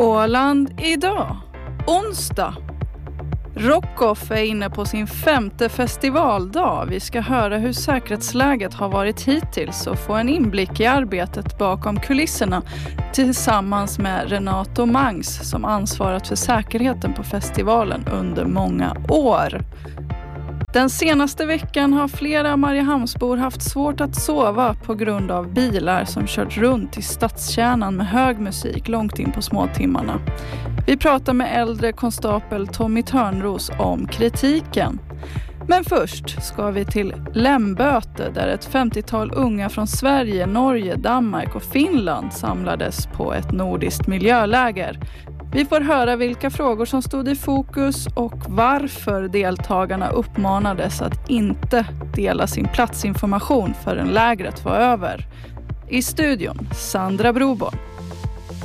Åland idag, onsdag. Rockoff är inne på sin 5:e festivaldag. Vi ska höra hur säkerhetsläget har varit hittills och få en inblick i arbetet bakom kulisserna tillsammans med Renato Mangs som ansvarat för säkerheten på festivalen under många år. Den senaste veckan har flera Mariehamnsbor haft svårt att sova på grund av bilar som kört runt i stadskärnan med hög musik långt in på småtimmarna. Vi pratar med äldre konstapel Tommy Törnros om kritiken. Men först ska vi till Lämböte där ett 50-tal unga från Sverige, Norge, Danmark och Finland samlades på ett nordiskt miljöläger. Vi får höra vilka frågor som stod i fokus och varför deltagarna uppmanades att inte dela sin platsinformation förrän lägret var över. I studion, Sandra Broborn.